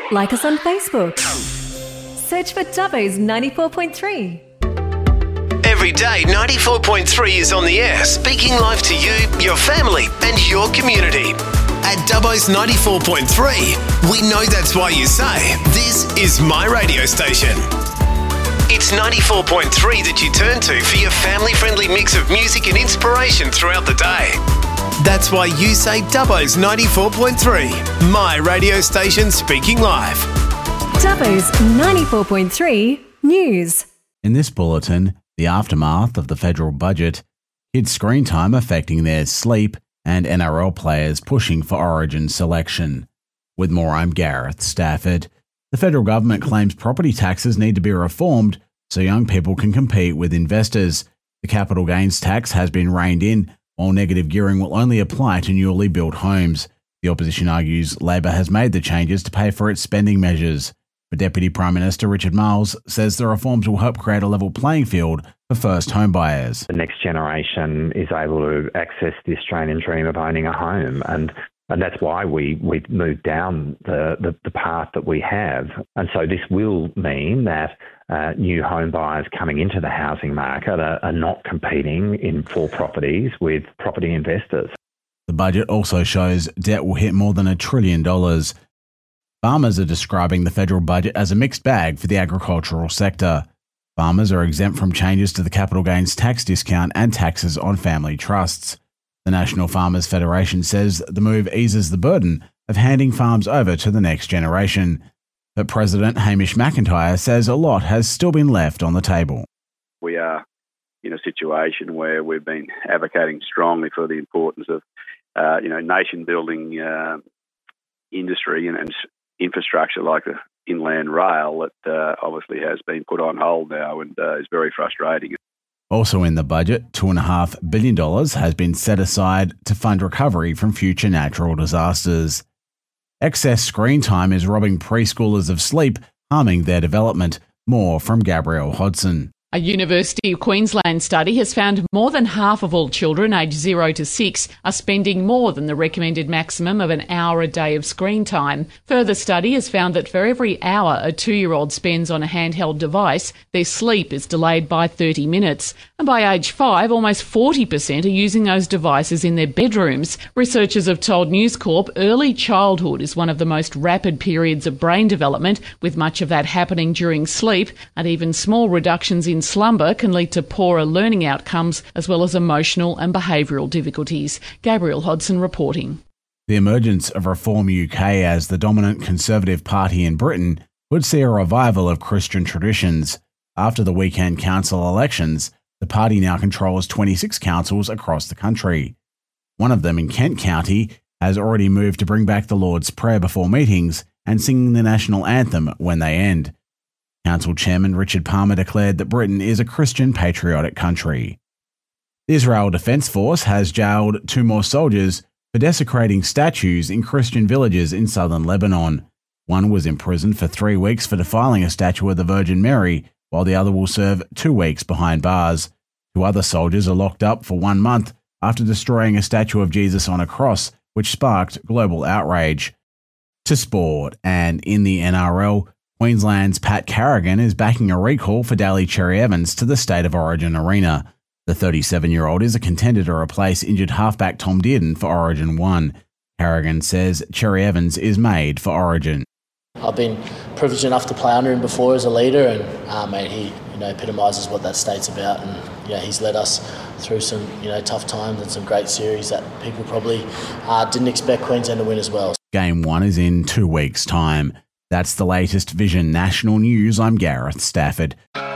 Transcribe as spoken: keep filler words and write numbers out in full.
Like us on Facebook. Search for Dubbo's ninety-four point three. Every day, ninety-four point three is on the air, speaking live to you, your family, and your community. At Dubbo's ninety-four point three, we know that's why you say, this is my radio station. It's ninety-four point three that you turn to for your family-friendly mix of music and inspiration throughout the day. That's why you say Dubbo's ninety-four point three, my radio station speaking live. Dubbo's ninety-four point three News. In this bulletin, the aftermath of the federal budget, kids' screen time affecting their sleep, and N R L players pushing for Origin selection. With more, I'm Gareth Stafford. The federal government claims property taxes need to be reformed so young people can compete with investors. The capital gains tax has been reined in, while negative gearing will only apply to newly built homes. The opposition argues Labor has made the changes to pay for its spending measures. But Deputy Prime Minister Richard Marles says the reforms will help create a level playing field for first home buyers. The next generation is able to access the Australian dream of owning a home, and and that's why we, we've moved down the, the, the path that we have. And so this will mean that uh, new home buyers coming into the housing market are, are not competing in for properties with property investors. The budget also shows debt will hit more than a trillion dollars. Farmers are describing the federal budget as a mixed bag for the agricultural sector. Farmers are exempt from changes to the capital gains tax discount and taxes on family trusts. The National Farmers Federation says the move eases the burden of handing farms over to the next generation. But President Hamish McIntyre says a lot has still been left on the table. We are in a situation where we've been advocating strongly for the importance of, uh, you know, nation-building uh, industry and, and infrastructure like the inland rail that uh, obviously has been put on hold now and uh, is very frustrating. Also in the budget, two point five billion dollars has been set aside to fund recovery from future natural disasters. Excess screen time is robbing preschoolers of sleep, harming their development. More from Gabrielle Hodson. A University of Queensland study has found more than half of all children aged zero to six are spending more than the recommended maximum of an hour a day of screen time. Further study has found that for every hour a two-year-old spends on a handheld device, their sleep is delayed by thirty minutes. And by age five, almost forty percent are using those devices in their bedrooms. Researchers have told News Corp early childhood is one of the most rapid periods of brain development, with much of that happening during sleep, and even small reductions in slumber can lead to poorer learning outcomes as well as emotional and behavioural difficulties. Gabrielle Hodson reporting. The emergence of Reform U K as the dominant Conservative Party in Britain would see a revival of Christian traditions. After the weekend council elections, the party now controls twenty-six councils across the country. One of them in Kent County has already moved to bring back the Lord's Prayer before meetings and singing the national anthem when they end. Council Chairman Richard Palmer declared that Britain is a Christian patriotic country. The Israel Defence Force has jailed two more soldiers for desecrating statues in Christian villages in southern Lebanon. One was imprisoned for three weeks for defiling a statue of the Virgin Mary, while the other will serve two weeks behind bars. Two other soldiers are locked up for one month after destroying a statue of Jesus on a cross, which sparked global outrage. To sport, and in the N R L, Queensland's Pat Carrigan is backing a recall for Daly Cherry Evans to the State of Origin arena. The thirty-seven-year-old is a contender to replace injured halfback Tom Dearden for Origin one. Carrigan says Cherry Evans is made for Origin. I've been privileged enough to play under him before as a leader, and uh, mate, he you know epitomises what that state's about. And you know, he's led us through some you know tough times and some great series that people probably uh, didn't expect Queensland to win as well. Game one is in two weeks' time. That's the latest Vision National News. I'm Gareth Stafford.